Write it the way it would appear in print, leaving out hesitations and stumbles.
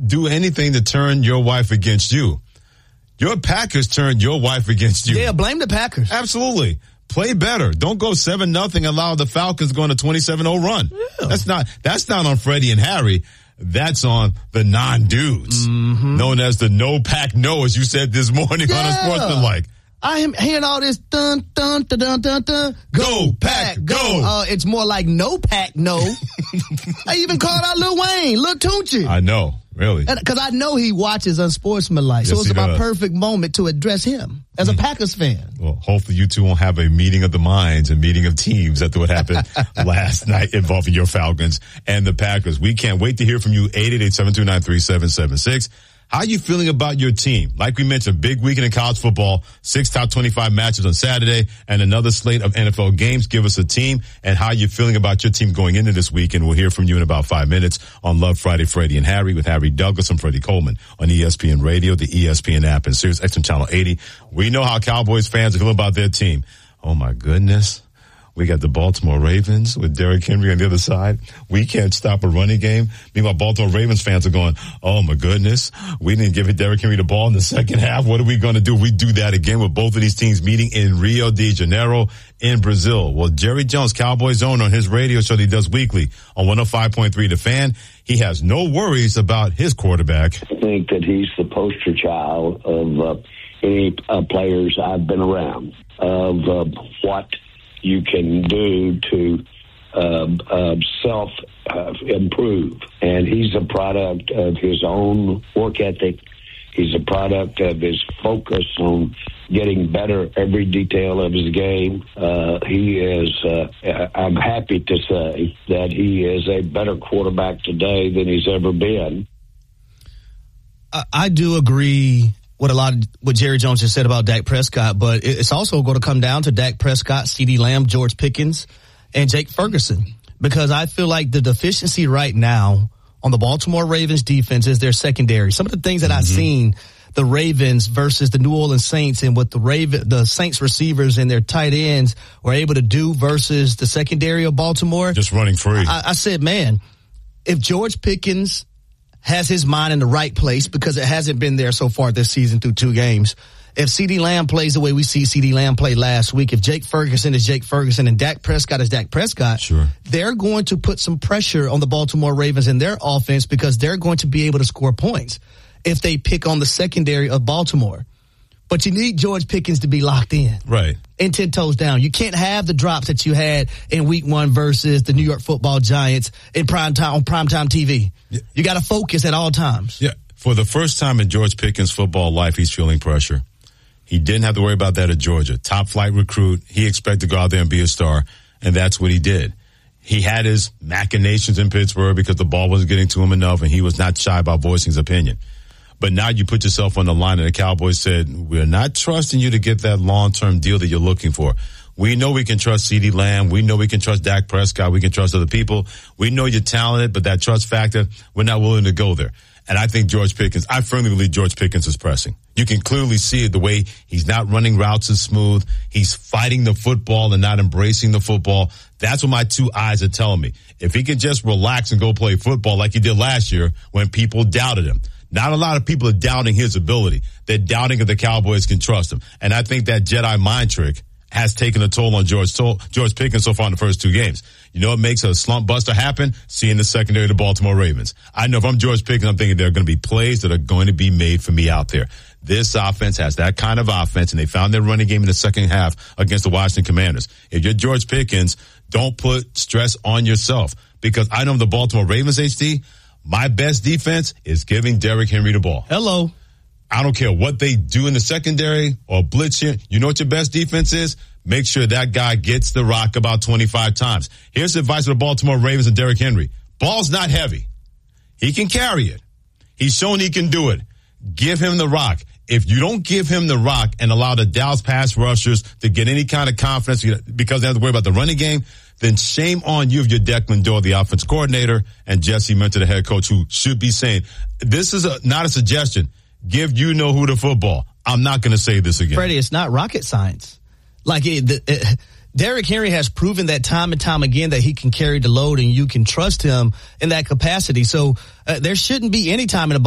do anything to turn your wife against you. Your Packers turned your wife against you. Yeah, blame the Packers. Absolutely. Play better. Don't go 7-0. Allow the Falcons going to 27-0 run. Yeah. That's not on Freddie and Harry. That's on the non-dudes, known as the no pack no, as you said this morning on Unsportsmanlike. I am hearing all this dun dun dun dun dun dun. Go pack, go. It's more like no pack, no. I even called out Lil Wayne, Lil Tunechi. I know, really, because I know he watches Unsportsmanlike, so it's my perfect moment to address him as a Packers fan. Well, hopefully you two won't have a meeting of the minds and meeting of teams after what happened last night involving your Falcons and the Packers. We can't wait to hear from you. 888-729-3776. How are you feeling about your team? Like we mentioned, big weekend in college football, 6 top 25 matches on Saturday, and another slate of NFL games. Give us a team and how you're feeling about your team going into this weekend. We'll hear from you in about 5 minutes on Love Friday, Freddie and Harry with Harry Douglas and Freddie Coleman on ESPN Radio, the ESPN app, and Sirius XM Channel 80. We know how Cowboys fans are feeling about their team. Oh, my goodness. We got the Baltimore Ravens with Derrick Henry on the other side. We can't stop a running game. Meanwhile, Baltimore Ravens fans are going, oh, my goodness. We didn't give Derrick Henry the ball in the second half. What are we going to do? We do that again with both of these teams meeting in Rio de Janeiro in Brazil. Well, Jerry Jones, Cowboys owner, on his radio show that he does weekly on 105.3 The Fan, he has no worries about his quarterback. I think that he's the poster child of any players I've been around, of what you can do to self-improve. And he's a product of his own work ethic. He's a product of his focus on getting better every detail of his game. He is, I'm happy to say that he is a better quarterback today than he's ever been. I do agree what Jerry Jones just said about Dak Prescott, but it's also going to come down to Dak Prescott, CeeDee Lamb, George Pickens, and Jake Ferguson, because I feel like the deficiency right now on the Baltimore Ravens defense is their secondary. Some of the things that I've seen the Ravens versus the New Orleans Saints and what the Saints receivers and their tight ends were able to do versus the secondary of Baltimore. Just running free. I said, man, if George Pickens has his mind in the right place, because it hasn't been there so far this season through 2 games. If CeeDee Lamb plays the way we see CeeDee Lamb play last week, if Jake Ferguson is Jake Ferguson and Dak Prescott is Dak Prescott, they're going to put some pressure on the Baltimore Ravens and their offense, because they're going to be able to score points if they pick on the secondary of Baltimore. But you need George Pickens to be locked in. Right. And 10 toes down. You can't have the drops that you had in week 1 versus the New York Football Giants in primetime TV. Yeah. You got to focus at all times. Yeah. For the first time in George Pickens' football life, he's feeling pressure. He didn't have to worry about that at Georgia. Top flight recruit. He expected to go out there and be a star, and that's what he did. He had his machinations in Pittsburgh because the ball wasn't getting to him enough, and he was not shy about voicing his opinion. But now you put yourself on the line, and the Cowboys said, we're not trusting you to get that long-term deal that you're looking for. We know we can trust CeeDee Lamb. We know we can trust Dak Prescott. We can trust other people. We know you're talented, but that trust factor, we're not willing to go there. And I think I firmly believe George Pickens is pressing. You can clearly see it, the way he's not running routes as smooth. He's fighting the football and not embracing the football. That's what my 2 eyes are telling me. If he can just relax and go play football like he did last year when people doubted him. Not a lot of people are doubting his ability. They're doubting if the Cowboys can trust him. And I think that Jedi mind trick has taken a toll on George Pickens so far in the first 2 games. You know what makes a slump buster happen? Seeing the secondary of the Baltimore Ravens. I know if I'm George Pickens, I'm thinking there are going to be plays that are going to be made for me out there. This offense has that kind of offense, and they found their running game in the second half against the Washington Commanders. If you're George Pickens, don't put stress on yourself, because I know the Baltimore Ravens, HD, my best defense is giving Derrick Henry the ball. Hello. I don't care what they do in the secondary or blitz here. You know what your best defense is? Make sure that guy gets the rock about 25 times. Here's the advice for the Baltimore Ravens and Derrick Henry. Ball's not heavy. He can carry it. He's shown he can do it. Give him the rock. If you don't give him the rock and allow the Dallas pass rushers to get any kind of confidence because they have to worry about the running game, then shame on you if you're Declan Dore, the offense coordinator, and Jesse Minter, the head coach, who should be saying, this is not a suggestion. Give who the football. I'm not going to say this again. Freddie, it's not rocket science. Derrick Henry has proven that time and time again that he can carry the load and you can trust him in that capacity. So there shouldn't be any time in a